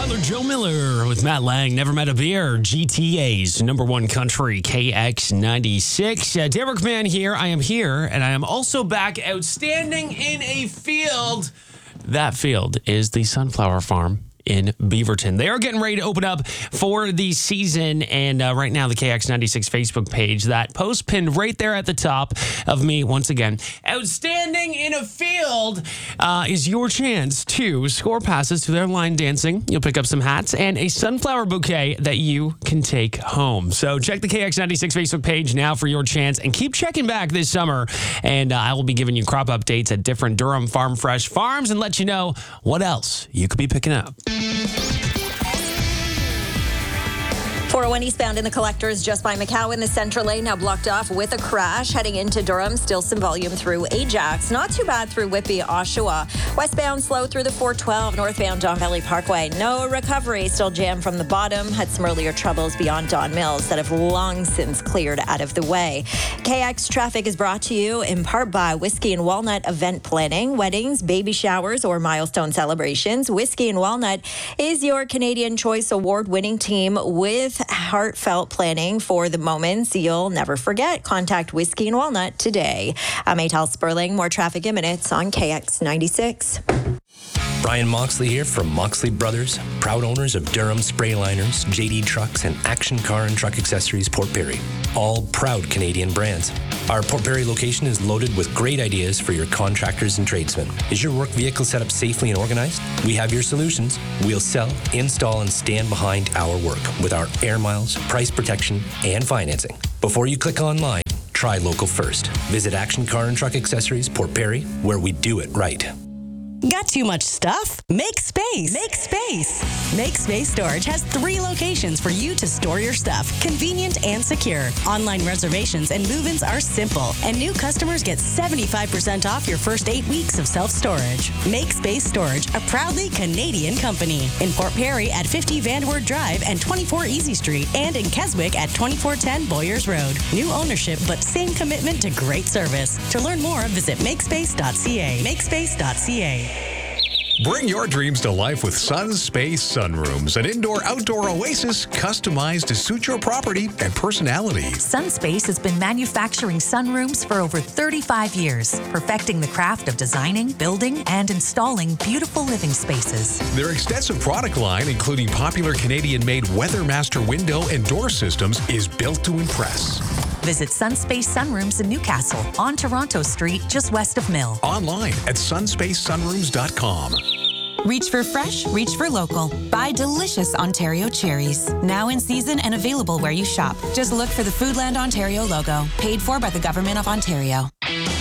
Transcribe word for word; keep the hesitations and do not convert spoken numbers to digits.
Tyler Joe Miller with Matt Lang. Never Met a Beer. G T A's number one country, K X ninety-six. Uh, Derek Mann here. I am here, and I am also back outstanding in a field. That field is the Sunflower Farm in Beaverton. They are getting ready to open up for the season, and uh, right now the K X ninety-six Facebook page, that post pinned right there at the top of me once again. Outstanding in a field uh, is your chance to score passes to their line dancing. You'll pick up some hats and a sunflower bouquet that you can take home. So check the K X ninety-six Facebook page now for your chance, and keep checking back this summer, and uh, I will be giving you crop updates at different Durham Farm Fresh farms and let you know what else you could be picking up. four oh one eastbound in the Collectors just by McCowan. The Central Lane now blocked off with a crash. Heading into Durham, still some volume through Ajax. Not too bad through Whitby, Oshawa. Westbound slow through the four twelve. Northbound Don Valley Parkway. No recovery. Still jammed from the bottom. Had some earlier troubles beyond Don Mills that have long since cleared out of the way. K X traffic is brought to you in part by Whiskey and Walnut Event Planning. Weddings, baby showers, or milestone celebrations. Whiskey and Walnut is your Canadian Choice Award-winning team with heartfelt planning for the moments you'll never forget. Contact Whiskey and Walnut today. I'm Atal Sperling. More traffic in minutes on K X ninety-six. Brian Moxley here from Moxley Brothers, proud owners of Durham Spray Liners, J D Trucks, and Action Car and Truck Accessories Port Perry. All proud Canadian brands. Our Port Perry location is loaded with great ideas for your contractors and tradesmen. Is your work vehicle set up safely and organized? We have your solutions. We'll sell, install, and stand behind our work with our air miles, price protection, and financing. Before you click online, try local first. Visit Action Car and Truck Accessories Port Perry, where we do it right. Got too much stuff? Make space. Make space. Make Space Storage has three locations for you to store your stuff. Convenient and secure. Online reservations and move-ins are simple. And new customers get seventy-five percent off your first eight weeks of self-storage. Make Space Storage, a proudly Canadian company. In Port Perry at fifty Vanderwood Drive and twenty-four Easy Street. And in Keswick at twenty-four ten Boyers Road. New ownership, but same commitment to great service. To learn more, visit makespace dot c a. makespace dot c a. Bring your dreams to life with SunSpace Sunrooms, an indoor-outdoor oasis customized to suit your property and personality. SunSpace has been manufacturing sunrooms for over thirty-five years, perfecting the craft of designing, building, and installing beautiful living spaces. Their extensive product line, including popular Canadian-made Weathermaster window and door systems, is built to impress. Visit SunSpace Sunrooms in Newcastle on Toronto Street, just west of Mill. Online at sunspace sunrooms dot com. Reach for fresh, reach for local. Buy delicious Ontario cherries. Now in season and available where you shop. Just look for the Foodland Ontario logo. Paid for by the Government of Ontario.